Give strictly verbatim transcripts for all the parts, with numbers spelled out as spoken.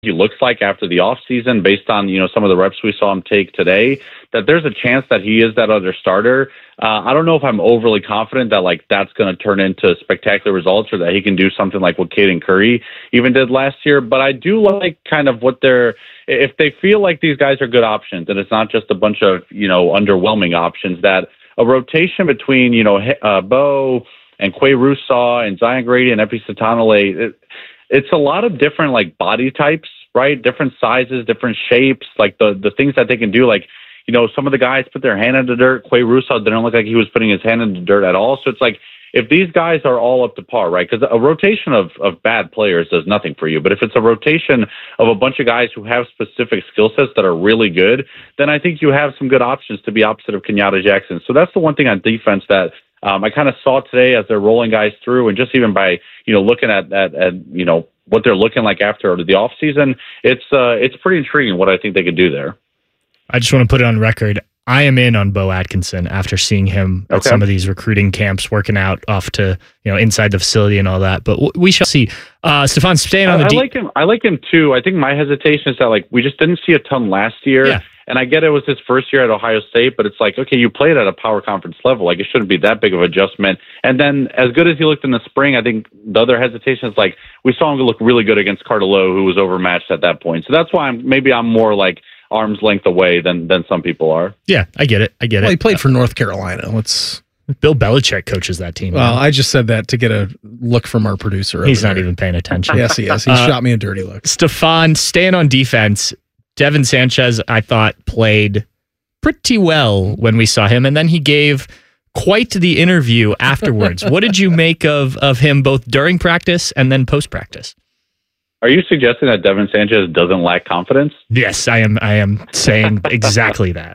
he looks like after the offseason, based on, you know, some of the reps we saw him take today, that there's a chance that he is that other starter. Uh, I don't know if I'm overly confident that, like, that's going to turn into spectacular results or that he can do something like what Caden Curry even did last year. But I do like kind of what they're, if they feel like these guys are good options and it's not just a bunch of, you know, underwhelming options, that a rotation between, you know, uh, Bo and Quay Russaw and Zion Grady and Epi Satanale, it, it's a lot of different, like, body types, right? Different sizes, different shapes, like the, the things that they can do. Like, you know, some of the guys put their hand in the dirt. Quay Russaw didn't look like he was putting his hand in the dirt at all. So it's like, if these guys are all up to par, right? Because a rotation of, of bad players does nothing for you. But if it's a rotation of a bunch of guys who have specific skill sets that are really good, then I think you have some good options to be opposite of Kenyatta Jackson. So that's the one thing on defense that um, I kind of saw today as they're rolling guys through, and just even by, you know, looking at, at, at you know, what they're looking like after the offseason, it's uh, it's pretty intriguing what I think they could do there. I just want to put it on record. I am in on Bo Atkinson after seeing him at okay. some of these recruiting camps, working out off to, you know, inside the facility and all that. But w- we shall see. Uh, Stefan, staying on I, the deep. I like him. I like him too. I think my hesitation is that, like, we just didn't see a ton last year. Yeah. And I get it was his first year at Ohio State, but it's like, okay, you played at a power conference level. Like, it shouldn't be that big of an adjustment. And then as good as he looked in the spring, I think the other hesitation is, like, we saw him look really good against Carter Lowe, who was overmatched at that point. So that's why I'm, maybe I'm more like arm's length away than than some people are. Yeah, I get it. I get well, it. He played for North Carolina. Let's. Bill Belichick coaches that team. Well, now. I just said that to get a look from our producer. He's not there. even paying attention. Yes, he is. He uh, shot me a dirty look. Stefan, staying on defense, Devin Sanchez, I thought, played pretty well when we saw him, and then he gave quite the interview afterwards. What did you make of of him both during practice and then post practice? Are you suggesting that Devin Sanchez doesn't lack confidence? Yes, I am. I am saying exactly that.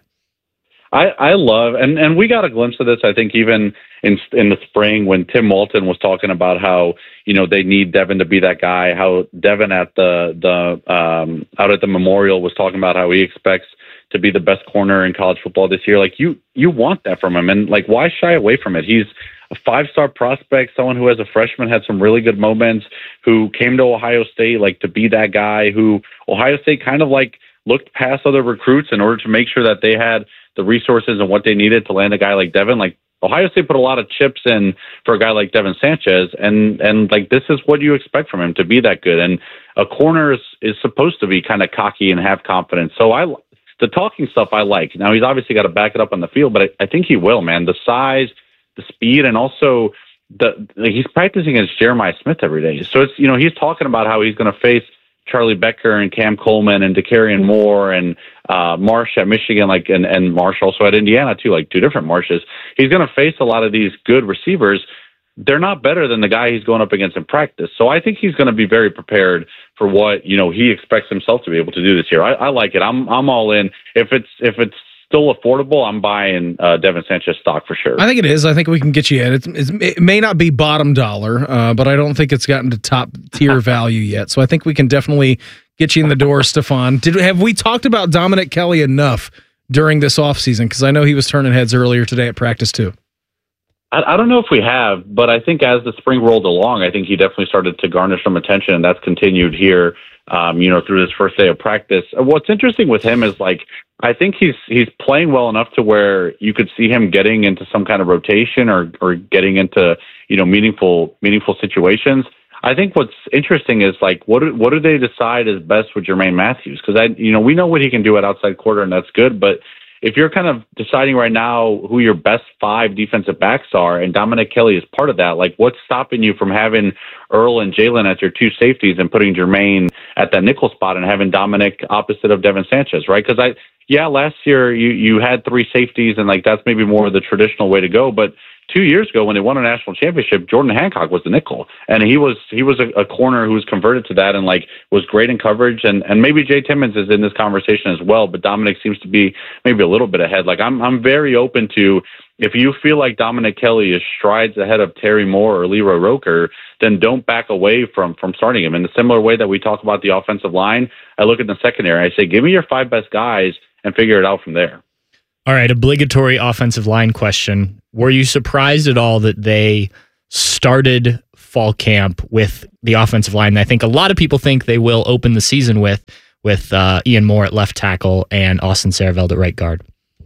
I, I love, and, and we got a glimpse of this, I think, even in in the spring when Tim Walton was talking about how, you know, they need Devin to be that guy, how Devin at the, the um, out at the Memorial was talking about how he expects to be the best corner in college football this year. Like, you, you want that from him. And, like, why shy away from it? He's a five-star prospect, someone who as a freshman had some really good moments, who came to Ohio State, like, to be that guy who Ohio State kind of, like, looked past other recruits in order to make sure that they had the resources and what they needed to land a guy like Devin. Like, Ohio State put a lot of chips in for a guy like Devin Sanchez, and and like, this is what you expect from him, to be that good. And a corner is, is supposed to be kind of cocky and have confidence. So I, the talking stuff I like. Now, he's obviously got to back it up on the field, but I, I think he will, man. The size, the speed, and also the like, he's practicing against Jeremiah Smith every day. So it's, you know, he's talking about how he's going to face Charlie Becker and Cam Coleman and DeCarrion Moore and uh, Marsh at Michigan, like, and, and Marsh also at Indiana too, like two different Marshes. He's going to face a lot of these good receivers. They're not better than the guy he's going up against in practice. So I think he's going to be very prepared for what, you know, he expects himself to be able to do this year. I, I like it. I'm I'm all in. If it's if it's still affordable, I'm buying uh, Devin Sanchez stock for sure. I think it is. I think we can get you in. It's, it's, it may not be bottom dollar, uh, but I don't think it's gotten to top tier value yet. So I think we can definitely get you in the door, Stefan. Did have we talked about Dominic Kelly enough during this offseason? Because I know he was turning heads earlier today at practice too. I, I don't know if we have, but I think as the spring rolled along, I think he definitely started to garner some attention, and that's continued here, um, you know, through this first day of practice. What's interesting with him is, like, I think he's he's playing well enough to where you could see him getting into some kind of rotation or or getting into, you know, meaningful meaningful situations. I think what's interesting is, like, what do, what do they decide is best with Jermaine Matthews? Because I you know we know what he can do at outside quarter, and that's good. But if you're kind of deciding right now who your best five defensive backs are, and Dominic Kelly is part of that, like, what's stopping you from having Earl and Jalen as your two safeties and putting Jermaine at that nickel spot and having Dominic opposite of Devin Sanchez, right? Because I. Yeah, last year you, you had three safeties, and, like, that's maybe more of the traditional way to go. But two years ago, when they won a national championship, Jordan Hancock was the nickel, and he was he was a, a corner who was converted to that and, like, was great in coverage. And, and maybe Jay Timmons is in this conversation as well, but Dominic seems to be maybe a little bit ahead. Like, I'm I'm very open to, if you feel like Dominic Kelly is strides ahead of Terry Moore or Leroy Roker, then don't back away from from starting him. In a similar way that we talk about the offensive line, I look at the secondary. I say, give me your five best guys and figure it out from there. All right, obligatory offensive line question. Were you surprised at all that they started fall camp with the offensive line that I think a lot of people think they will open the season with, with uh, Ian Moore at left tackle and Austin Sehraveld at right guard?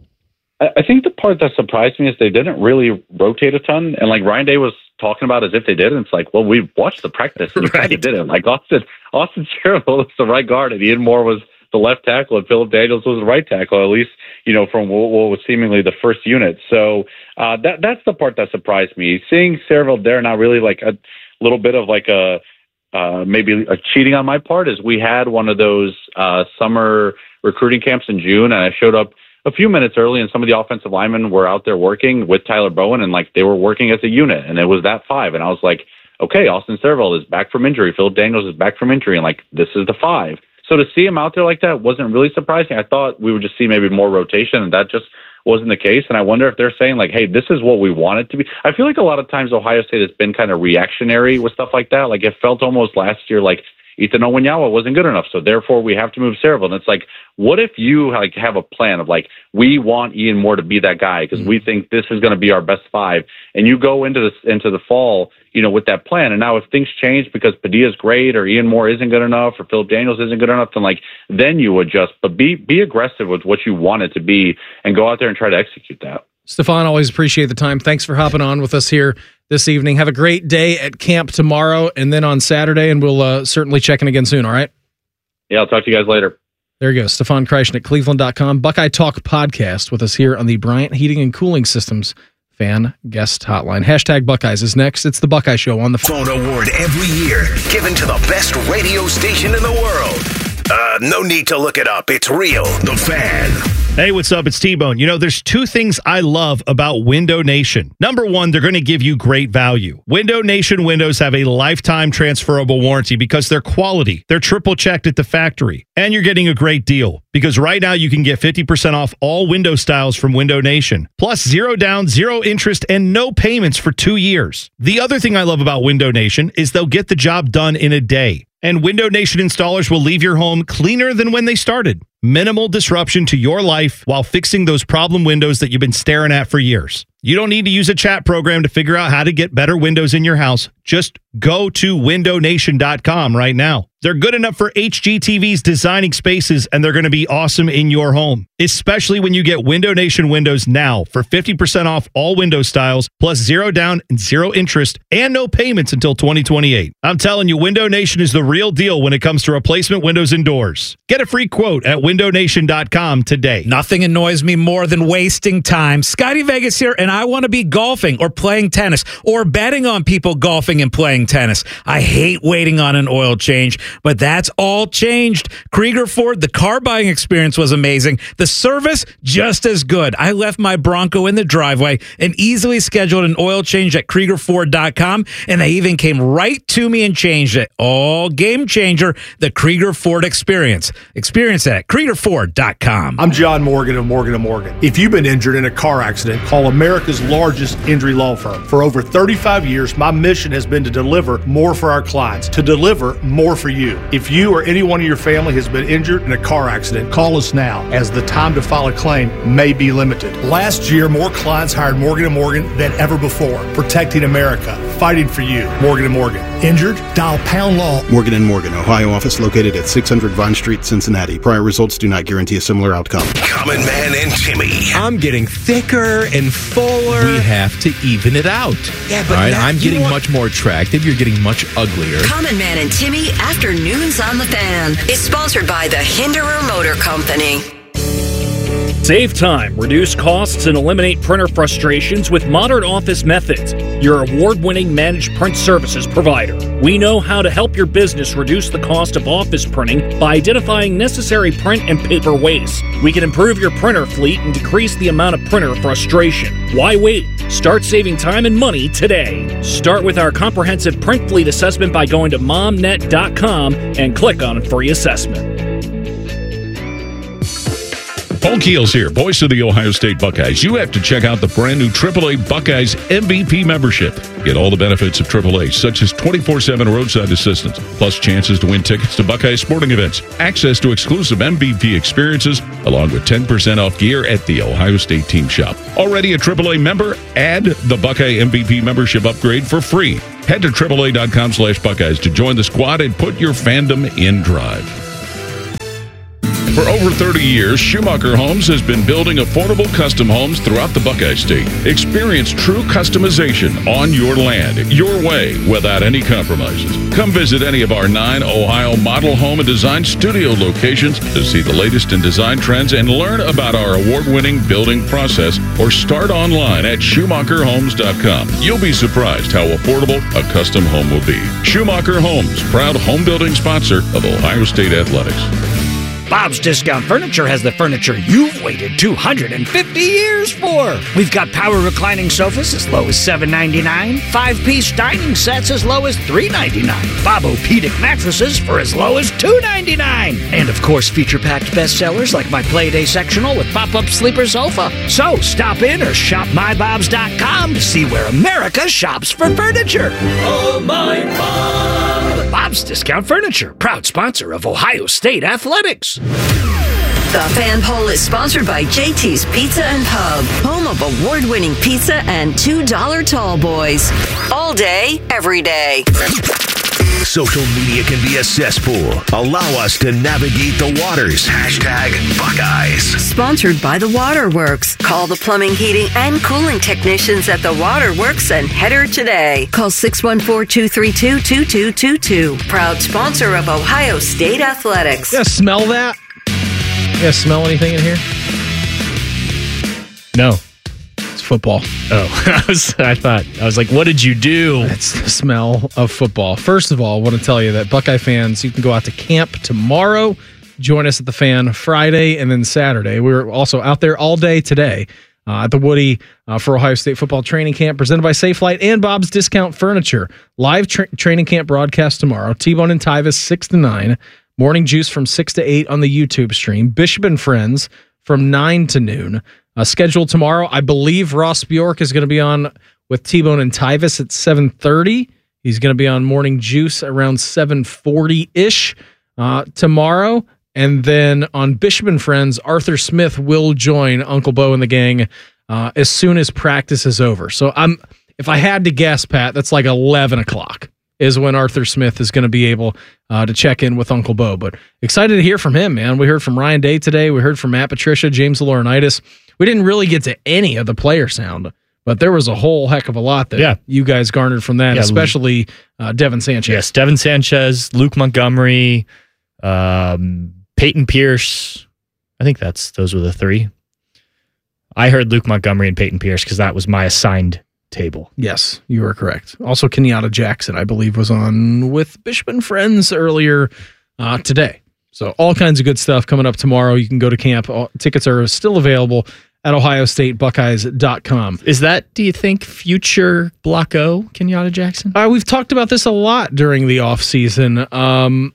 I think the part that surprised me is they didn't really rotate a ton. And like Ryan Day was talking about as if they did. And it's like, well, we watched the practice and you Right. kind of didn't. Like Austin, Austin Sehraveld was the right guard and Ian Moore was the left tackle and Philip Daniels was the right tackle, at least, you know, from what, what was seemingly the first unit. So uh, that that's the part that surprised me. Seeing Sehraveld there, now really like a little bit of like a, uh, maybe a cheating on my part, is we had one of those uh, summer recruiting camps in June and I showed up a few minutes early and some of the offensive linemen were out there working with Tyler Bowen and like they were working as a unit and it was that five. And I was like, okay, Austin Sehraveld is back from injury. Philip Daniels is back from injury. And like, this is the five. So to see him out there like that wasn't really surprising. I thought we would just see maybe more rotation and that just wasn't the case. And I wonder if they're saying like, hey, this is what we want it to be. I feel like a lot of times Ohio State has been kind of reactionary with stuff like that. Like it felt almost last year like Ethan Owenyawa wasn't good enough, so therefore we have to move Sehraveld. And it's like, what if you like have a plan of like, we want Ian Moore to be that guy because mm-hmm. we think this is going to be our best five, and you go into this into the fall, you know, with that plan. And now if things change because Padilla's great or Ian Moore isn't good enough or Philip Daniels isn't good enough, then like then you adjust. But be be aggressive with what you want it to be and go out there and try to execute that. Stefan, always appreciate the time. Thanks for hopping on with us here this evening. Have a great day at camp tomorrow and then on Saturday, and we'll uh, certainly check in again soon, all right? Yeah, I'll talk to you guys later. There you go. Stefan Kreishnik, Cleveland dot com. Buckeye Talk podcast with us here on the Bryant Heating and Cooling Systems fan guest hotline. Hashtag Buckeyes is next. It's the Buckeye Show on the Phone Award every year, given to the best radio station in the world. Uh, no need to look it up. It's real. The Fan. Hey, what's up? It's T-Bone. You know, there's two things I love about Window Nation. Number one, they're going to give you great value. Window Nation windows have a lifetime transferable warranty because they're quality. They're triple checked at the factory. And you're getting a great deal because right now you can get fifty percent off all window styles from Window Nation. Plus zero down, zero interest, and no payments for two years. The other thing I love about Window Nation is they'll get the job done in a day. And Window Nation installers will leave your home cleaner than when they started. Minimal disruption to your life while fixing those problem windows that you've been staring at for years. You don't need to use a chat program to figure out how to get better windows in your house. Just go to window nation dot com right now. They're good enough for H G T V's designing spaces, and they're going to be awesome in your home, especially when you get Window Nation windows now for fifty percent off all window styles, plus zero down and zero interest, and no payments until twenty twenty-eight. I'm telling you, Window Nation is the real deal when it comes to replacement windows and doors. Get a free quote at window nation dot com today. Nothing annoys me more than wasting time. Scotty Vegas here, and I want to be golfing or playing tennis or betting on people golfing and playing tennis. I hate waiting on an oil change, but that's all changed. Krieger Ford, the car buying experience was amazing. The service, just as good. I left my Bronco in the driveway and easily scheduled an oil change at krieger ford dot com, and they even came right to me and changed it. All game changer, the Krieger Ford experience. Experience that at krieger ford dot com. I'm John Morgan of Morgan and Morgan. If you've been injured in a car accident, call America's largest injury law firm. For over thirty-five years, my mission has been to deliver more for our clients, to deliver more for you. If you or anyone in your family has been injured in a car accident, call us now, as the time to file a claim may be limited. Last year, more clients hired Morgan and Morgan than ever before, protecting America, fighting for you. Morgan and Morgan. Injured? Dial pound law. Morgan and Morgan, Ohio office located at six hundred Vine Street, Cincinnati. Prior results do not guarantee a similar outcome. Common Man and Timmy. I'm getting thicker and fuller. We have to even it out. Yeah, but all right, now, I'm getting want- much more attractive. You're getting much uglier. Common Man and Timmy Afternoons on the Fan is sponsored by the Hinderer Motor Company. Save time, reduce costs, and eliminate printer frustrations with Modern Office Methods, your award-winning managed print services provider. We know how to help your business reduce the cost of office printing by identifying necessary print and paper waste. We can improve your printer fleet and decrease the amount of printer frustration. Why wait? Start saving time and money today. Start with our comprehensive print fleet assessment by going to mom net dot com and click on Free Assessment. Paul Keels here, voice of the Ohio State Buckeyes. You have to check out the brand new triple A Buckeyes M V P membership. Get all the benefits of triple A, such as twenty-four seven roadside assistance, plus chances to win tickets to Buckeye sporting events, access to exclusive M V P experiences, along with ten percent off gear at the Ohio State team shop. Already a triple A member? Add the Buckeye M V P membership upgrade for free. Head to triple A dot com slash Buckeyes to join the squad and put your fandom in drive. For over thirty years, Schumacher Homes has been building affordable custom homes throughout the Buckeye State. Experience true customization on your land, your way, without any compromises. Come visit any of our nine Ohio model home and design studio locations to see the latest in design trends and learn about our award-winning building process, or start online at schumacher homes dot com. You'll be surprised how affordable a custom home will be. Schumacher Homes, proud home building sponsor of Ohio State Athletics. Bob's Discount Furniture has the furniture you've waited two hundred fifty years for. We've got power reclining sofas as low as seven ninety-nine, five-piece dining sets as low as three ninety-nine, Bob-O-Pedic mattresses for as low as two ninety-nine, and of course feature-packed bestsellers like my Playday sectional with pop-up sleeper sofa. So stop in or shop my bobs dot com to see where America shops for furniture. Oh my Bob! Bob's Discount Furniture, proud sponsor of Ohio State Athletics. The Fan Poll is sponsored by J T's Pizza and Pub, home of award-winning pizza and two dollar tall boys. All day, every day. Social media can be a cesspool. Allow us to navigate the waters. Hashtag Buckeyes. Sponsored by The Waterworks. Call the plumbing, heating, and cooling technicians at The Waterworks and header today. Call six one four, two three two, two two two two. Proud sponsor of Ohio State Athletics. Yeah, smell that? Yeah, smell anything in here? No. It's football. Oh, I was. I thought I was like, "What did you do?" It's the smell of football. First of all, I want to tell you that Buckeye fans, you can go out to camp tomorrow. Join us at the Fan Friday and then Saturday. We're also out there all day today uh, at the Woody uh, for Ohio State football training camp, presented by Safelight and Bob's Discount Furniture. Live tra- training camp broadcast tomorrow. T-Bone and Tyvis six to nine. Morning Juice from six to eight on the YouTube stream. Bishop and Friends from nine to noon. Uh, scheduled tomorrow, I believe Ross Bjork is going to be on with T-Bone and Tyvis at seven thirty. He's going to be on Morning Juice around seven forty-ish uh, tomorrow. And then on Bishop and Friends, Arthur Smith will join Uncle Bo and the gang uh, as soon as practice is over. So I'm, if I had to guess, Pat, that's like eleven o'clock is when Arthur Smith is going to be able uh, to check in with Uncle Bo. But excited to hear from him, man. We heard from Ryan Day today. We heard from Matt Patricia, James Laurinaitis. We didn't really get to any of the player sound, but there was a whole heck of a lot that yeah. you guys garnered from that, yeah, especially uh, Devin Sanchez. Yes, Devin Sanchez, Luke Montgomery, um, Peyton Pierce. I think that's those were the three. I heard Luke Montgomery and Peyton Pierce because that was my assigned table. Yes, you are correct. Also, Kenyatta Jackson, I believe, was on with Bishop and Friends earlier uh, today. So all kinds of good stuff coming up tomorrow. You can go to camp. All, tickets are still available at ohio state buckeyes dot com. Is that, do you think, future Block O, Kenyatta Jackson? Uh, we've talked about this a lot during the offseason. Um,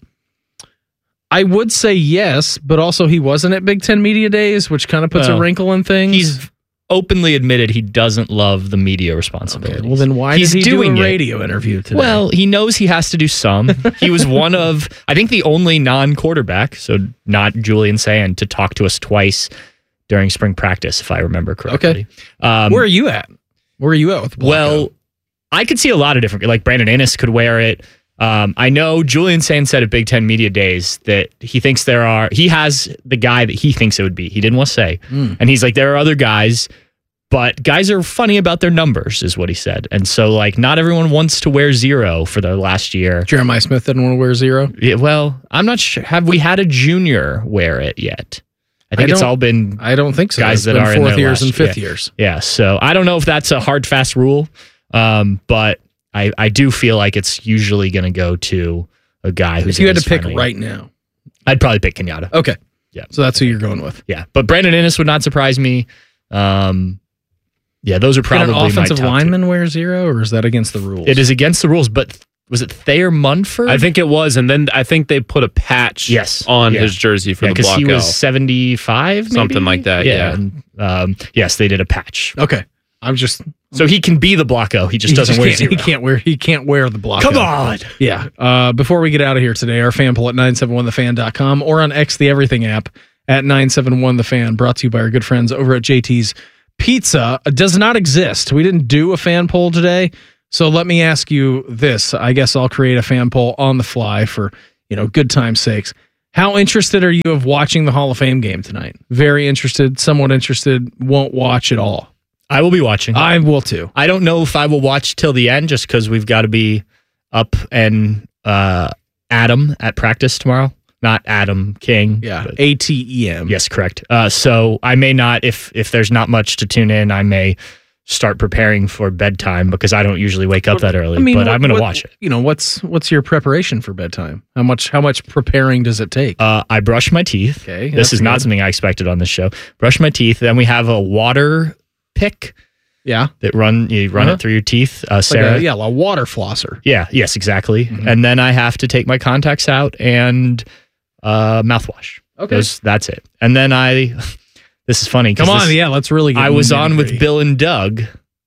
I would say yes, but also he wasn't at Big Ten Media Days, which kind of puts well, a wrinkle in things. He's openly admitted he doesn't love the media responsibilities. Okay, well, then why He's did he doing do a it. radio interview today? Well, he knows he has to do some. He was one of, I think, the only non-quarterback, so not Julian Sand, to talk to us twice during spring practice, if I remember correctly. Okay. Um, Where are you at? Where are you at with Blanco? Well, I could see a lot of different, like Brandon Innes could wear it. Um, I know Julian Sand said at Big Ten Media Days that he thinks there are, he has the guy that he thinks it would be. He didn't want to say. Mm. And he's like, there are other guys, but guys are funny about their numbers, is what he said. And so, like, not everyone wants to wear zero for their last year. Jeremiah Smith didn't want to wear zero? Yeah, well, I'm not sure. Have we had a junior wear it yet? I think I it's all been I don't think so. guys It's that been are in fourth their years last- and fifth yeah. years. Yeah, so I don't know if that's a hard, fast rule, um, but I, I do feel like it's usually going to go to a guy who's If you had in to his pick final right year. now. I'd probably pick Kenyatta. Okay. Yeah. So that's who you're going with. Yeah, but Brandon Innes would not surprise me. Um, yeah, those are Can probably an offensive my top lineman wear zero, or is that against the rules? two. It is against the rules, but was it Thayer Munford? I think it was, and then I think they put a patch yes. on yeah. his jersey for yeah, the block he L. was seventy-five, something like that. Yeah, yeah. And, um, yes, they did a patch. Okay, I'm just so he can be the block O. He just he doesn't just wear can't, zero. He can't wear. He can't wear the block. Come O. on. Yeah. Uh, before we get out of here today, our fan poll at nine seven one the fan dot com or on X the Everything app at nine seven one the fan. Brought to you by our good friends over at J T's Pizza. It does not exist. We didn't do a fan poll today. So let me ask you this. I guess I'll create a fan poll on the fly for, you know, good time's sakes. How interested are you of watching the Hall of Fame game tonight? Very interested, somewhat interested, won't watch at all. I will be watching. I will too. I don't know if I will watch till the end just because we've got to be up and uh, Adam at practice tomorrow. Not Adam King. Yeah, A T E M. Yes, correct. Uh, so I may not, if if there's not much to tune in, I may start preparing for bedtime because I don't usually wake up that early. I mean, but what, I'm going to what- watch it. You know, what's what's your preparation for bedtime? How much how much preparing does it take? Uh, I brush my teeth. Okay, this that's is not good. something I expected on this show. Brush my teeth. Then we have a water pick. Yeah, that run you run Uh-huh. it through your teeth. Uh, Like Sarah, a, yeah, a water flosser. yeah, yes, exactly. And then I have to take my contacts out and uh, mouthwash. Okay. Those, that's it. And then I. This is funny. 'cause Come on, this- yeah, let's really get I was nitty on with gritty. Bill and Doug.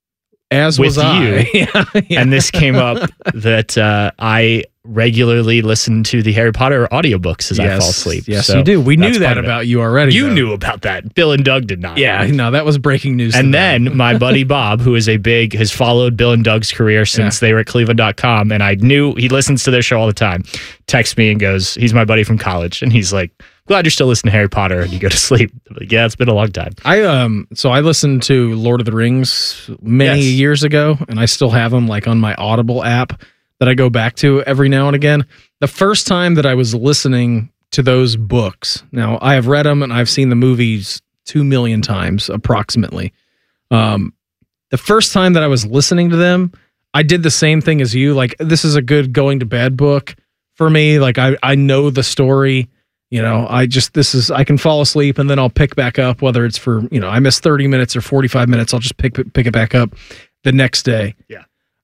As with was I. you, yeah, yeah. and this came up that uh, I regularly listen to the Harry Potter audiobooks as I Yes, fall asleep. yes, So you do. We that's knew that part of it. about you already. You though. knew about that. Bill and Doug did not. Yeah, no, that was breaking news. to And them. then my buddy Bob, who is a big, has followed Bill and Doug's career since they were at Cleveland dot com, and I knew he listens to their show all the time, texts me and goes, he's my buddy from college, and he's like, glad you're still listening to Harry Potter and you go to sleep. I'm like, yeah, it's been a long time. I um so I listened to Lord of the Rings many Yes. years ago, and I still have them like on my Audible app that I go back to every now and again. The first time that I was listening to those books, now I have read them and I've seen the movies two million times approximately. Um, the first time that I was listening to them, I did the same thing as you. Like, this is a good going to bed book for me. Like, I I know the story. You know, I just, this is, I can fall asleep and then I'll pick back up, whether it's for, you know, I miss thirty minutes or forty-five minutes. I'll just pick, pick it back up the next day. Yeah.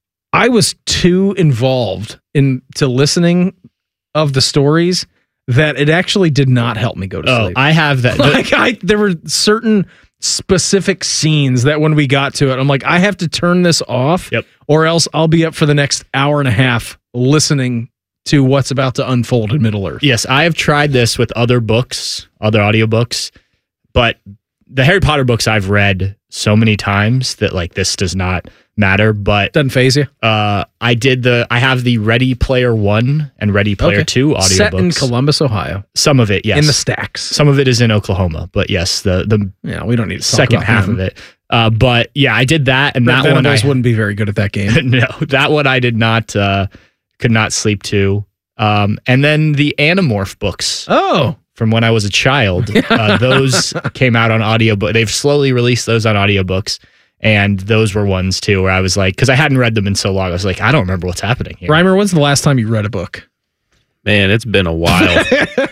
I was too involved into listening of the stories that it actually did not help me go to Oh, sleep. I have that. Like, I, there were certain specific scenes that when we got to it, I'm like, I have to turn this off Yep. or else I'll be up for the next hour and a half listening to what's about to unfold in Middle Earth. Yes, I have tried this with other books, other audiobooks, but the Harry Potter books I've read so many times that like this does not matter. But doesn't phase you. Uh, I did the. I have the Ready Player One and Ready Player Okay. Two audiobooks. Set in Columbus, Ohio. Some of it, yes, In the stacks. Some of it is in Oklahoma, but yes, the the Yeah, we don't need to talk second about half them. of it. Uh, but yeah, I did that, and Red that one I, Venables wouldn't be very good at that game. no, that one I did not uh, could not sleep to. Um, and then the Animorph books. Oh, from when I was a child, uh, those came out on audiobook. They've slowly released those on audiobooks, and those were ones too where I was like, because I hadn't read them in so long, I was like, I don't remember what's happening here. Reimer, when's the last time you read a book? Man, it's been a while.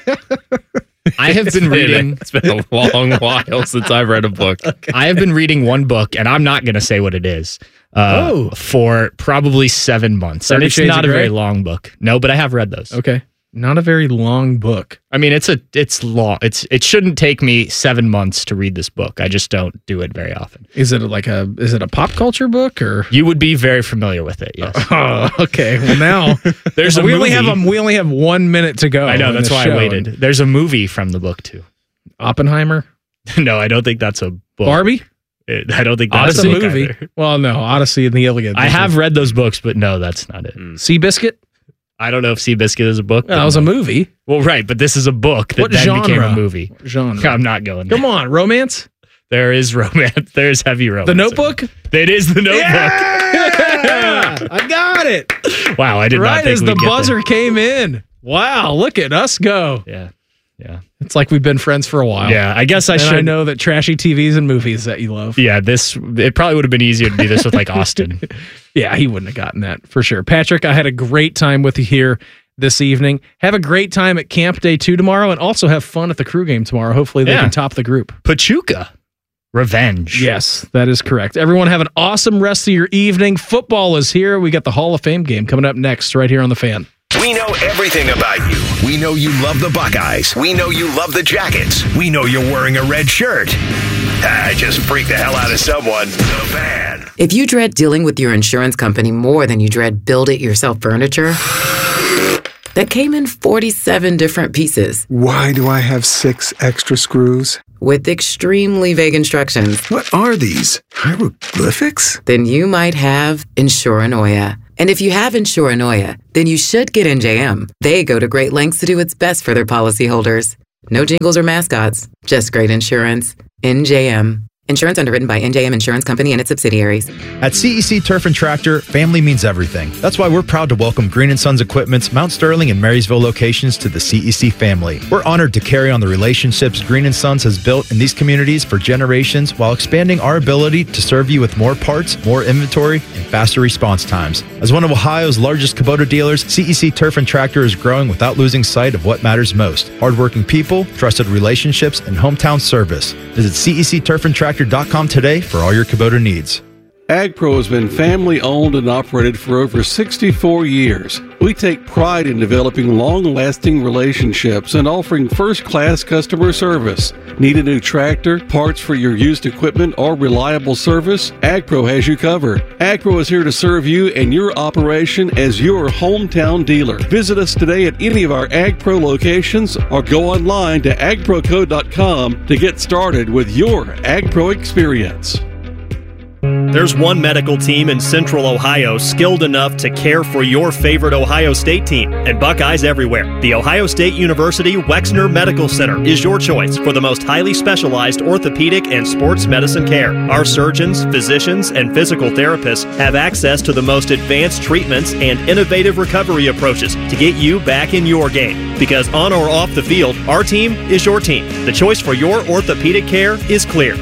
I have It's been been- reading. It's been a long while since I've read a book. I have been reading one book, and I'm not going to say what it is. Uh, Oh. for probably seven months, and Thirty it's Shades not of a very Grey? long book. No, but I have read those. Okay. Not a very long book. I mean, it's a it's long. It's it shouldn't take me seven months to read this book. I just don't do it very often. Is it like a is it a pop culture book or? You would be very familiar with it. Yes. Oh, okay. Well, now There's a we only movie. have a, we only have one minute to go. I know in that's this why show. I waited. There's a movie from the book too. Oppenheimer, No, I don't think that's a book. Barbie. It- I don't think that's That's a a book movie. either. Well, no, Odyssey and the Iliad. I have read those books, but no, that's not it. Seabiscuit. I don't know if Seabiscuit is a book. That but was a no. movie. Well, right, but this is a book that What then genre? became a movie. What genre? I'm not going. Come on, romance. There is romance. There's heavy romance. The Notebook. It is the Notebook. Yeah, I got it. Wow, I did not Right think as we'd the get buzzer there. came in. Wow, look at us go. Yeah, yeah, It's like we've been friends for a while. yeah. I guess I and should I know that trashy T Vs and movies that you love. Yeah, this it probably would have been easier to do this with like Austin. Yeah, he wouldn't have gotten that for sure. Patrick, I had a great time with you here this evening. Have a great time at camp day two tomorrow, and also have fun at the crew game tomorrow. Hopefully they Yeah. can top the group. Pachuca. revenge. Yes, that is correct. Everyone have an awesome rest of your evening. Football is here. We got the Hall of Fame game coming up next right here on The Fan. We know everything about you. We know you love the Buckeyes. We know you love the Jackets. We know you're wearing a red shirt. I just freaked the hell out of someone. The Fan. If you dread dealing with your insurance company more than you dread build-it-yourself furniture, that came in forty-seven different pieces. Why do I have six extra screws? With extremely vague instructions. What are these? Hieroglyphics? Then you might have Insuranoia. And if you have Insuranoia, then you should get N J M. They go to great lengths to do its best for their policyholders. No jingles or mascots, just great insurance. N J M. Insurance underwritten by N J M Insurance Company and its subsidiaries. At C E C Turf and Tractor, family means everything. That's why we're proud to welcome Green and Sons Equipment's Mount Sterling and Marysville locations to the C E C family. We're honored to carry on the relationships Green and Sons has built in these communities for generations while expanding our ability to serve you with more parts, more inventory, and faster response times. As one of Ohio's largest Kubota dealers, C E C Turf and Tractor is growing without losing sight of what matters most: hardworking people, trusted relationships, and hometown service. Visit C E C Turf and Tractor dot com today for all your Kubota needs. AgPro has been family owned and operated for over sixty-four years. We take pride in developing long-lasting relationships and offering first-class customer service. Need a new tractor, parts for your used equipment, or reliable service? AgPro has you covered. AgPro is here to serve you and your operation as your hometown dealer. Visit us today at any of our AgPro locations or go online to ag pro co dot com to get started with your AgPro experience. There's one medical team in Central Ohio skilled enough to care for your favorite Ohio State team, and Buckeyes everywhere. The Ohio State University Wexner Medical Center is your choice for the most highly specialized orthopedic and sports medicine care. Our surgeons, physicians, and physical therapists have access to the most advanced treatments and innovative recovery approaches to get you back in your game. Because on or off the field, our team is your team. The choice for your orthopedic care is clear.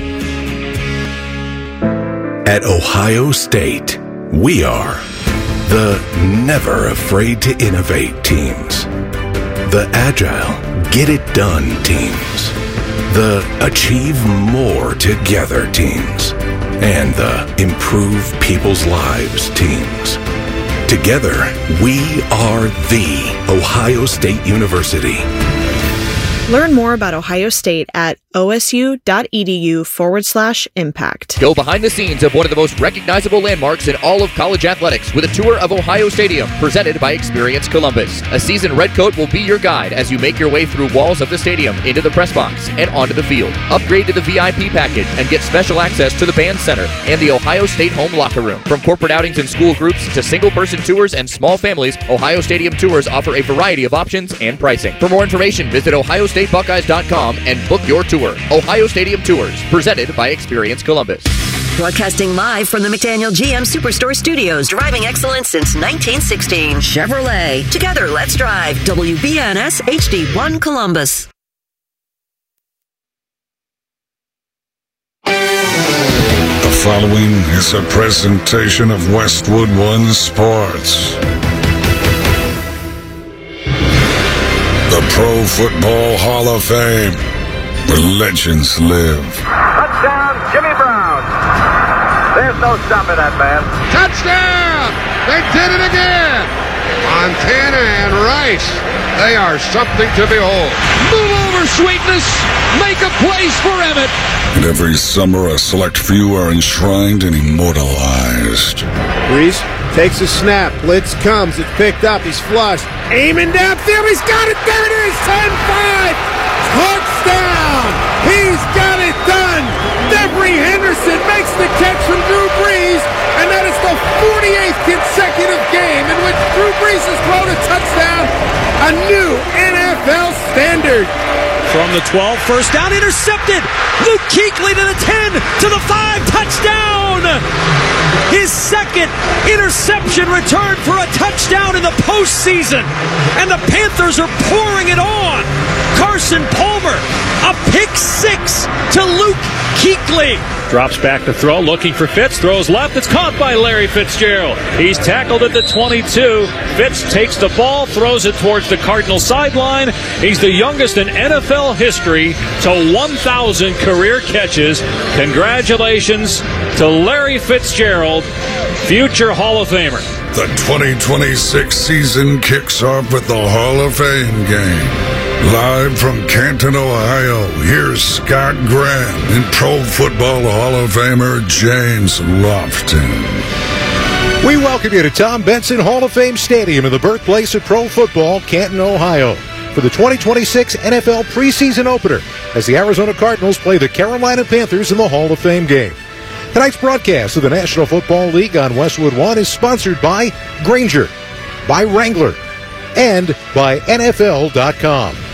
At Ohio State, we are the never afraid to innovate teams, the agile, get it done teams, the achieve more together teams, and the improve people's lives teams. Together, we are the Ohio State University. Learn more about Ohio State at osu.edu forward slash impact. Go behind the scenes of one of the most recognizable landmarks in all of college athletics with a tour of Ohio Stadium presented by Experience Columbus. A seasoned redcoat will be your guide as you make your way through walls of the stadium, into the press box, and onto the field. Upgrade to the V I P package and get special access to the band center and the Ohio State home locker room. From corporate outings and school groups to single-person tours and small families, Ohio Stadium tours offer a variety of options and pricing. For more information, visit ohio state buckeyes dot com and book your tour. Ohio Stadium Tours, presented by Experience Columbus. Broadcasting live from the McDaniel G M Superstore Studios, driving excellence since nineteen sixteen. Chevrolet. Together, let's drive. W B N S H D one Columbus. The following is a presentation of Westwood One Sports. The Pro Football Hall of Fame, where legends live. Touchdown, Jimmy Brown. There's no stopping that man. Touchdown! They did it again! Montana and Rice, they are something to behold. Move over, Sweetness! Make a place for Emmett! And every summer, a select few are enshrined and immortalized. Breeze takes a snap. Blitz comes. It's picked up. He's flushed. Aiming downfield. He's got it. There it is. ten five. Touchdown. He's got it done. Devery Henderson makes the catch from Drew Brees. And that is the forty-eighth consecutive game in which Drew Brees has thrown a touchdown. A new N F L standard. From the twelve, first down, intercepted. Luke Kuechly to the ten, to the five, touchdown. His second interception return for a touchdown in the postseason. And the Panthers are pouring it on. Carson Palmer, a pick six to Luke Kuechly. Drops back to throw, looking for Fitz, throws left. It's caught by Larry Fitzgerald. He's tackled at the twenty-two. Fitz takes the ball, throws it towards the Cardinal sideline. He's the youngest in N F L history to one thousand career catches. Congratulations to Larry Fitzgerald, future Hall of Famer. The twenty twenty-six season kicks off with the Hall of Fame game. Live from Canton, Ohio, here's Scott Graham and Pro Football Hall of Famer James Lofton. We welcome you to Tom Benson Hall of Fame Stadium in the birthplace of pro football, Canton, Ohio, for the twenty twenty-six N F L preseason opener as the Arizona Cardinals play the Carolina Panthers in the Hall of Fame game. Tonight's broadcast of the National Football League on Westwood One is sponsored by Grainger, by Wrangler, and by N F L dot com.